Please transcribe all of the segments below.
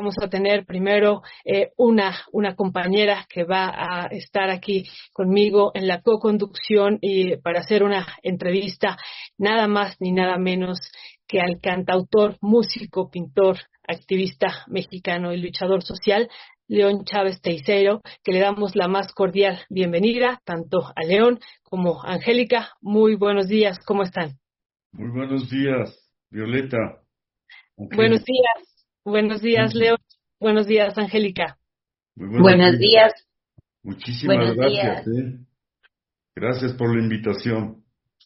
vamos a tener primero una compañera que va a estar aquí conmigo en la co-conducción y para hacer una entrevista nada más ni nada menos que al cantautor, músico, pintor, activista mexicano y luchador social, León Chávez Teiseiro, que le damos la más cordial bienvenida tanto a León como a Angélica. Muy buenos días, ¿cómo están? Muy buenos días, Violeta, Buenos Angélica. buenos días, León. Buenos días, Angélica. Muy buenos Buenos días. días, Muchísimas buenos gracias, días. ¿eh? Gracias por la invitación.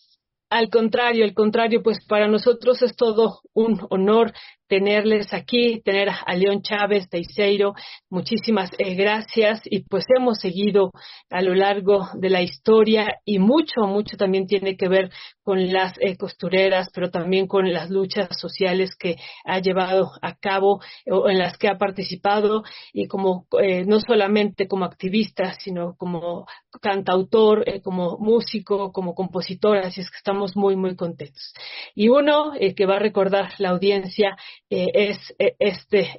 Al contrario, pues para nosotros es todo un honor tenerles aquí, tener a León Chávez Teiseiro. Muchísimas gracias y pues hemos seguido a lo largo de la historia y mucho también tiene que ver con las costureras, pero también con las luchas sociales que ha llevado a cabo o en las que ha participado y como no solamente como activista, sino como cantautor, como músico, como compositor, así es que estamos muy contentos. Y uno que va a recordar la audiencia es este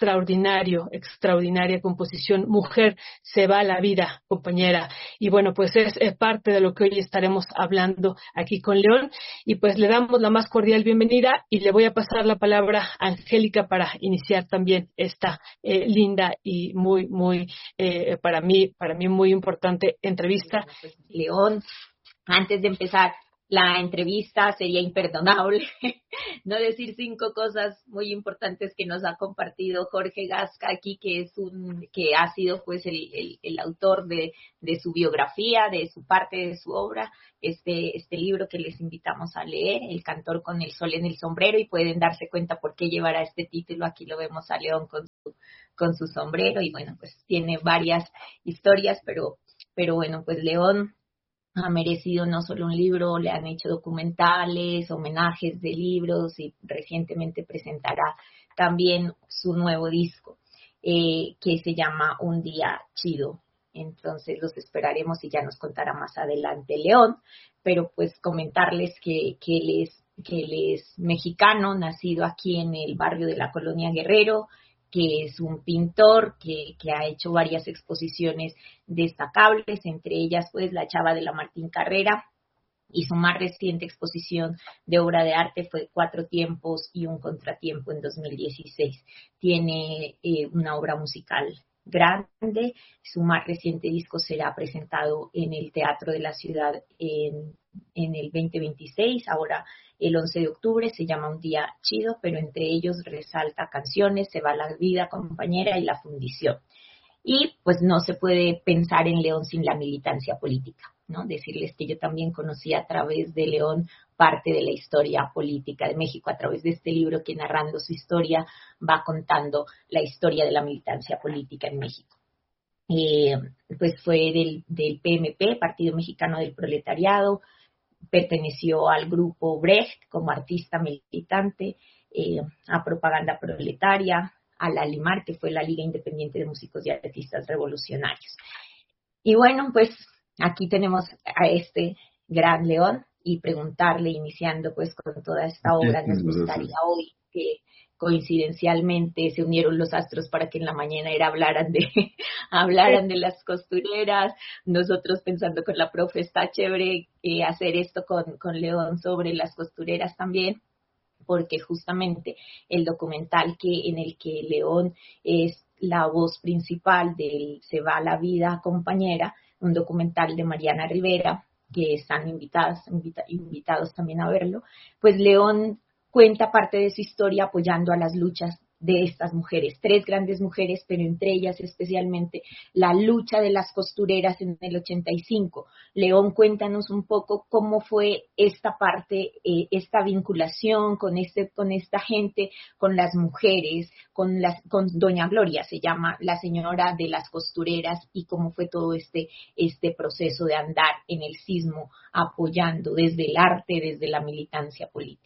extraordinaria composición, Mujer se va la vida, compañera. Y bueno, pues es parte de lo que hoy estaremos hablando aquí con León. Y pues le damos la más cordial bienvenida y le voy a pasar la palabra a Angélica para iniciar también esta linda y muy para mí muy importante entrevista. Bueno, pues León, antes de empezar la entrevista sería imperdonable no decir 5 cosas muy importantes que nos ha compartido Jorge Gasca aquí, que ha sido pues el autor de su biografía, de su parte de su obra, este libro que les invitamos a leer, El cantor con el sol en el sombrero, y pueden darse cuenta por qué llevará este título. Aquí lo vemos a León con su sombrero y bueno, pues tiene varias historias, pero bueno, pues León ha merecido no solo un libro, le han hecho documentales, homenajes de libros y recientemente presentará también su nuevo disco que se llama Un Día Chido. Entonces los esperaremos y ya nos contará más adelante León, pero pues comentarles que él es mexicano, nacido aquí en el barrio de la Colonia Guerrero, que es un pintor que ha hecho varias exposiciones destacables, entre ellas pues La Chava de la Martín Carrera, y su más reciente exposición de obra de arte fue 4 tiempos y un contratiempo en 2016. Tiene una obra musical grande. Su más reciente disco será presentado en el Teatro de la Ciudad en el 2026, ahora el 11 de octubre, se llama Un Día Chido, pero entre ellos resalta canciones, Se va la vida, compañera, y La fundición. Y pues no se puede pensar en León sin la militancia política, ¿no? Decirles que yo también conocí a través de León parte de la historia política de México, a través de este libro que, narrando su historia, va contando la historia de la militancia política en México. Pues fue del PMP, Partido Mexicano del Proletariado, perteneció al grupo Brecht como artista militante, a Propaganda Proletaria, a la LIMAR, que fue la Liga Independiente de Músicos y Artistas Revolucionarios. Y bueno, pues aquí tenemos a este gran León y preguntarle, iniciando pues con toda esta obra, nos gustaría hoy que coincidencialmente se unieron los astros para que en la mañana hablaran de las costureras. Nosotros pensando con la profe, está chévere hacer esto con León sobre las costureras también, porque justamente el documental en el que León es la voz principal del Se va la vida, compañera, un documental de Mariana Rivera, que están invitados también a verlo, pues León cuenta parte de su historia apoyando a las luchas de estas mujeres, 3 grandes mujeres, pero entre ellas especialmente la lucha de las costureras en el 85. León, cuéntanos un poco cómo fue esta parte, esta vinculación con esta gente, con las mujeres, con Doña Gloria, se llama la señora de las costureras, y cómo fue todo este proceso de andar en el sismo, apoyando desde el arte, desde la militancia política.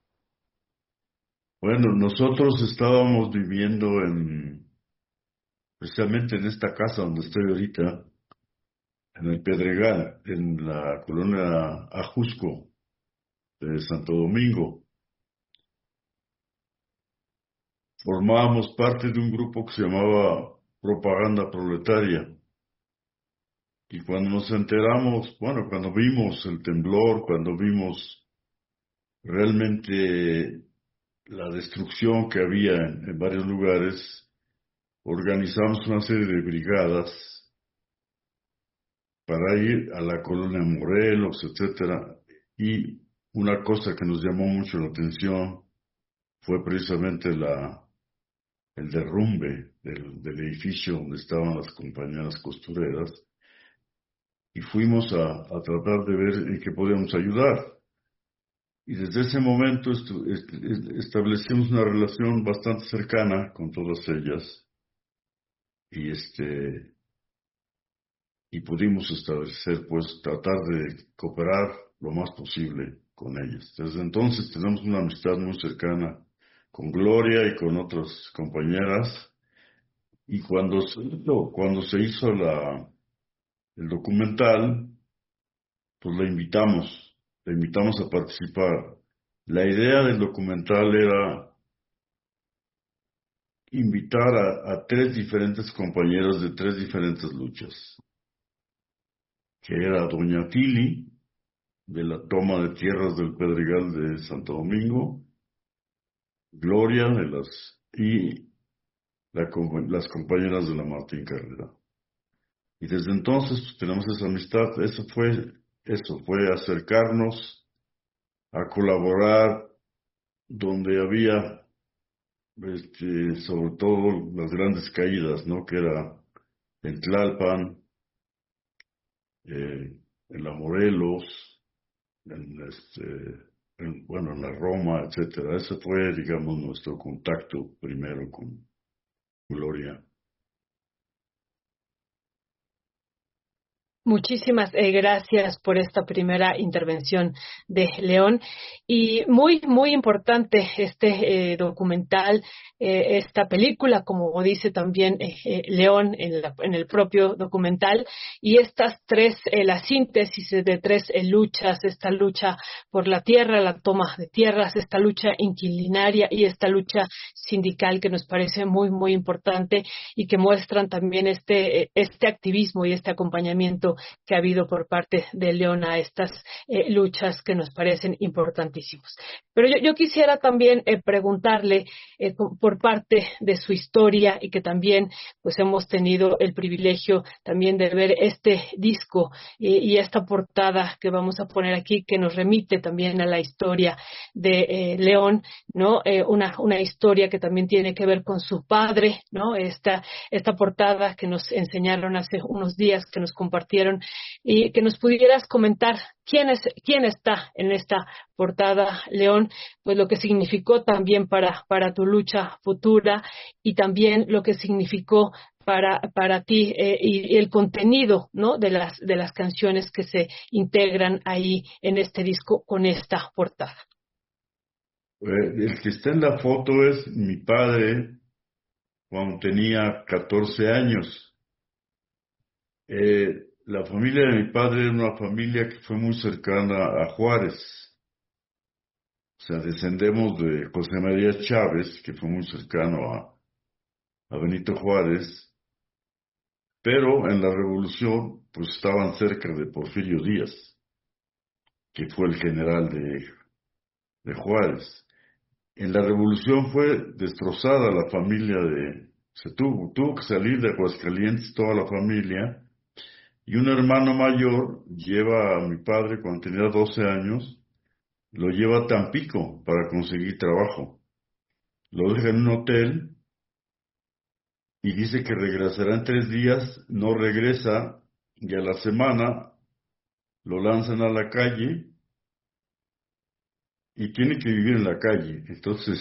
Bueno, nosotros estábamos viviendo precisamente en esta casa donde estoy ahorita, en el Pedregal, en la colonia Ajusco, de Santo Domingo. formábamos parte de un grupo que se llamaba Propaganda Proletaria. Y cuando nos enteramos, bueno, cuando vimos el temblor, cuando vimos realmente la destrucción que había en varios lugares, organizamos una serie de brigadas para ir a la colonia Morelos, etcétera. Y una cosa que nos llamó mucho la atención fue precisamente el derrumbe del edificio donde estaban las compañeras costureras, y fuimos a tratar de ver en qué podíamos ayudar. Y desde ese momento establecimos una relación bastante cercana con todas ellas, y y pudimos establecer, pues, tratar de cooperar lo más posible con ellas. Desde entonces tenemos una amistad muy cercana con Gloria y con otras compañeras, y cuando se hizo el documental, pues la invitamos a participar. La idea del documental era invitar a tres diferentes compañeros de tres diferentes luchas, que era Doña Tili, de la toma de tierras del Pedregal de Santo Domingo, Gloria y las compañeras de la Martín Carrera. Y desde entonces pues, tenemos esa amistad. Eso fue acercarnos a colaborar donde había, sobre todo las grandes caídas, ¿no? Que era en Tlalpan, en la Morelos, en la Roma, etcétera. Ese fue, digamos, nuestro contacto primero con Gloria. Muchísimas gracias por esta primera intervención de León, y muy, muy importante este documental, esta película, como dice también León en el propio documental, y estas tres, la síntesis de tres luchas, esta lucha por la tierra, la toma de tierras, esta lucha inquilinaria y esta lucha sindical, que nos parece muy, muy importante, y que muestran también este activismo y este acompañamiento que ha habido por parte de León a estas luchas que nos parecen importantísimos. Pero yo quisiera también preguntarle por parte de su historia, y que también pues hemos tenido el privilegio también de ver este disco y esta portada que vamos a poner aquí, que nos remite también a la historia de León, ¿no? Una historia que también tiene que ver con su padre, ¿no? Esta portada que nos enseñaron hace unos días, que nos compartieron, y que nos pudieras comentar quién está en esta portada, León, pues lo que significó también para tu lucha futura, y también lo que significó para ti, y el contenido, ¿no? de las canciones que se integran ahí en este disco con esta portada. El que está en la foto es mi padre cuando tenía 14 años. La familia de mi padre era una familia que fue muy cercana a Juárez. O sea, descendemos de José María Chávez, que fue muy cercano a Benito Juárez, pero en la Revolución pues estaban cerca de Porfirio Díaz, que fue el general de Juárez. En la Revolución fue destrozada la familia tuvo que salir de Aguascalientes toda la familia, y un hermano mayor lleva a mi padre cuando tenía 12 años, lo lleva a Tampico para conseguir trabajo. Lo deja en un hotel y dice que regresará en 3 días, no regresa, y a la semana lo lanzan a la calle y tiene que vivir en la calle. Entonces,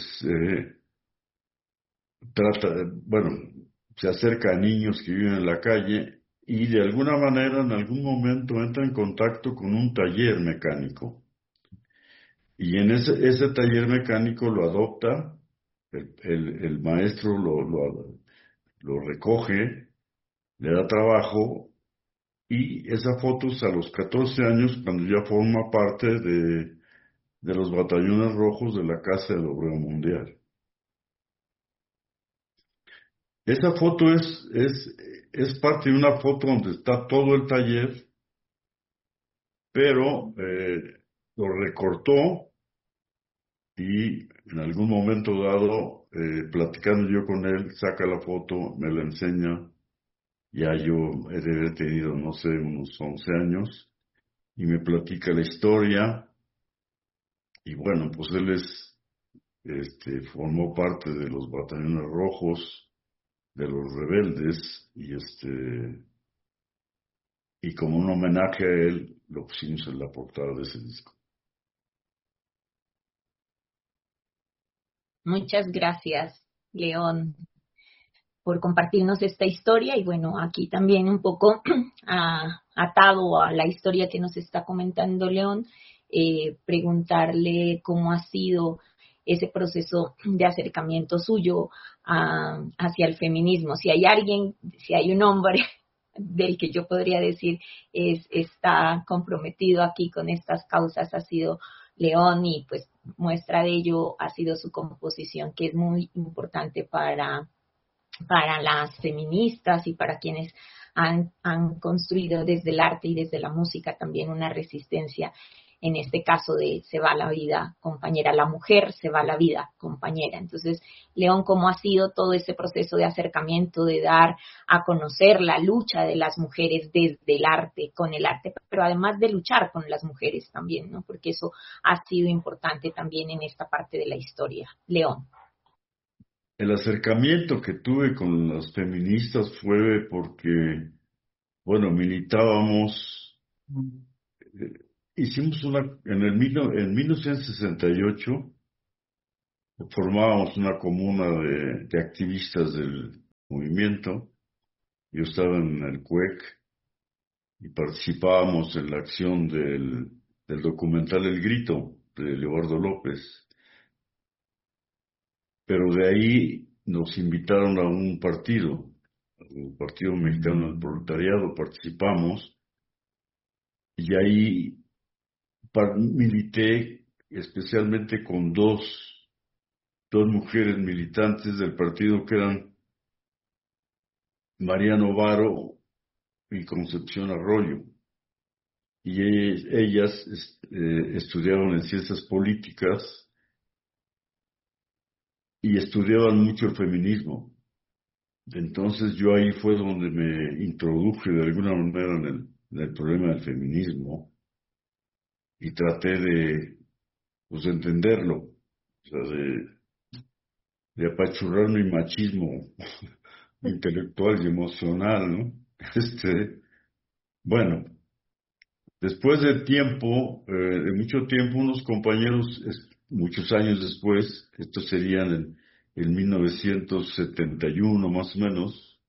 se acerca a niños que viven en la calle, y de alguna manera en algún momento entra en contacto con un taller mecánico. Y en ese taller mecánico lo adopta, el maestro lo recoge, le da trabajo, y esa foto es a los 14 años, cuando ya forma parte de los batallones rojos de la Casa del Obrero Mundial. Esa foto es parte de una foto donde está todo el taller, pero lo recortó y en algún momento dado, platicando yo con él, saca la foto, me la enseña. Ya yo he de haber tenido, no sé, unos 11 años, y me platica la historia. Y bueno, pues él formó parte de los batallones rojos, de los rebeldes, y como un homenaje a él, lo pusimos en la portada de ese disco. Muchas gracias, León, por compartirnos esta historia y bueno, aquí también un poco atado a la historia que nos está comentando León, preguntarle cómo ha sido ese proceso de acercamiento suyo hacia el feminismo. Si hay alguien, si hay un hombre del que yo podría decir está comprometido aquí con estas causas, ha sido León y pues muestra de ello ha sido su composición, que es muy importante para las feministas y para quienes han construido desde el arte y desde la música también una resistencia, en este caso de se va la vida compañera, la mujer se va la vida compañera. Entonces, León, ¿cómo ha sido todo ese proceso de acercamiento, de dar a conocer la lucha de las mujeres desde el arte, con el arte, pero además de luchar con las mujeres también, ¿no? Porque eso ha sido importante también en esta parte de la historia. León. El acercamiento que tuve con las feministas fue porque, bueno, militábamos, hicimos en 1968, formábamos una comuna de activistas del movimiento. Yo estaba en el CUEC y participábamos en la acción del documental El Grito de Leobardo López. Pero de ahí nos invitaron a un partido, el Partido Mexicano del Proletariado, participamos y ahí milité especialmente con dos mujeres militantes del partido que eran Mariano Varo y Concepción Arroyo. Y ellas estudiaban en ciencias políticas y estudiaban mucho el feminismo. Entonces yo ahí fue donde me introduje de alguna manera en el problema del feminismo y traté pues, de entenderlo, o sea, de apachurrar mi machismo intelectual y emocional, ¿no? Bueno, después de tiempo, de mucho tiempo, unos compañeros, muchos años después, esto sería en 1971 más o menos,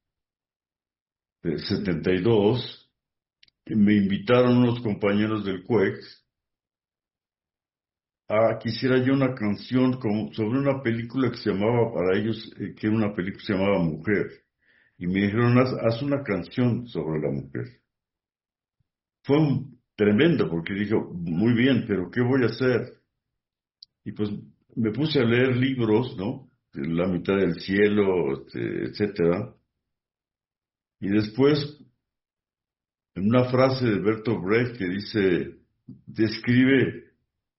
72, me invitaron unos compañeros del CUEX a que hiciera yo una canción sobre una película que se llamaba, para ellos, que era una película que se llamaba Mujer. Y me dijeron, haz una canción sobre la mujer. Fue tremendo porque dije, muy bien, pero ¿qué voy a hacer? Y pues me puse a leer libros, ¿no? La mitad del cielo, etcétera. Y después, en una frase de Bertolt Brecht que dice, describe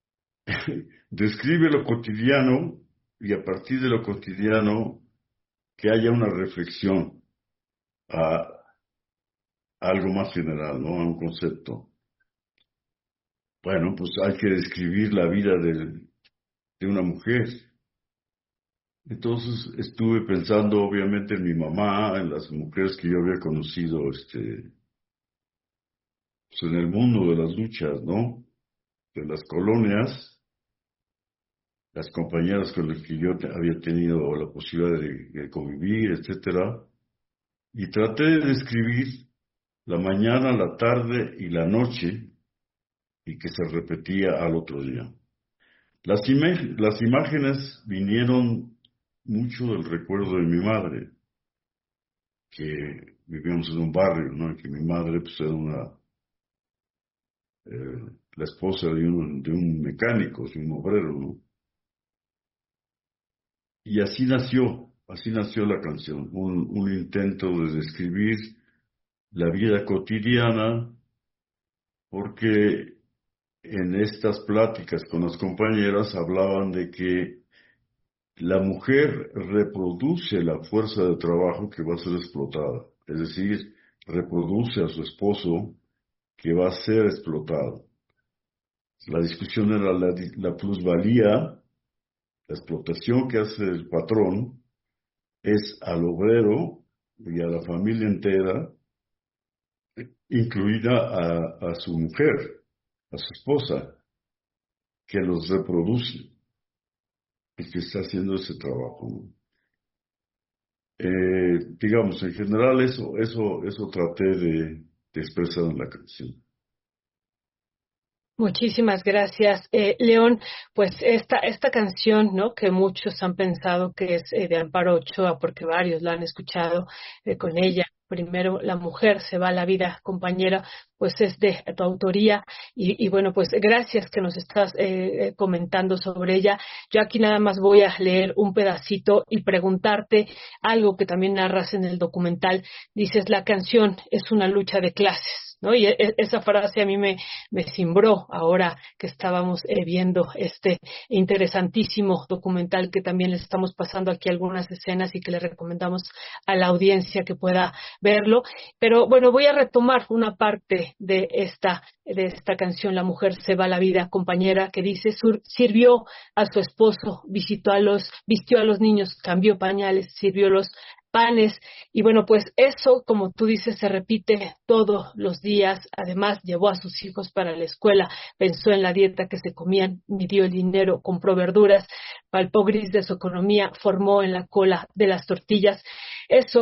lo cotidiano y a partir de lo cotidiano que haya una reflexión a algo más general, ¿no? A un concepto. Bueno, pues hay que describir la vida de una mujer. Entonces estuve pensando obviamente en mi mamá, en las mujeres que yo había conocido pues en el mundo de las luchas, ¿no? De las colonias, las compañeras con las que yo había tenido la posibilidad de convivir, etcétera. Y traté de describir la mañana, la tarde y la noche, y que se repetía al otro día. Las imágenes vinieron mucho del recuerdo de mi madre, que vivíamos en un barrio, ¿no? Que mi madre pues era la esposa de un mecánico, de un obrero, ¿no? Y así nació Así nació la canción, un intento de describir la vida cotidiana, porque en estas pláticas con las compañeras hablaban de que la mujer reproduce la fuerza de trabajo que va a ser explotada, es decir, reproduce a su esposo que va a ser explotado. La discusión era la plusvalía, la explotación que hace el patrón es al obrero y a la familia entera, incluida a su mujer, a su esposa, que los reproduce y que está haciendo ese trabajo, ¿no? Digamos, en general eso traté de expresar en la canción. Muchísimas gracias, León. Pues esta canción, ¿no? Que muchos han pensado que es de Amparo Ochoa, porque varios la han escuchado con ella. Primero, la mujer se va a la vida, compañera, pues es de tu autoría. Y bueno, pues gracias que nos estás comentando sobre ella. Yo aquí nada más voy a leer un pedacito y preguntarte algo que también narras en el documental. Dices, la canción es una lucha de clases, ¿no? Y esa frase a mí me cimbró ahora que estábamos viendo este interesantísimo documental que también les estamos pasando aquí algunas escenas y que le recomendamos a la audiencia que pueda verlo. Pero bueno, voy a retomar una parte de esta canción, La mujer se va a la vida, compañera, que dice, sirvió a su esposo, vistió a los niños, cambió pañales, sirvió los panes, y bueno, pues eso, como tú dices, se repite todos los días. Además, llevó a sus hijos para la escuela, pensó en la dieta que se comían, midió el dinero, compró verduras, palpó gris de su economía, formó en la cola de las tortillas. Eso